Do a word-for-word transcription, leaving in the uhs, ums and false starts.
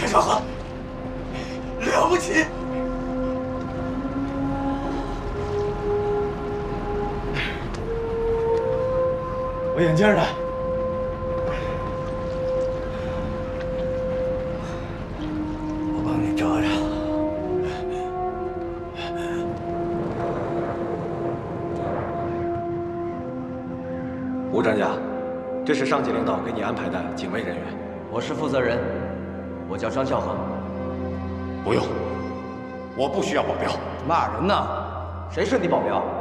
小河，了不起！我眼镜呢？我帮你找找。 吴专家，这是上级领导给你安排的警卫人员。 我是负责人，我叫张孝恒。 不用，我不需要保镖。 骂人呢？谁是你保镖？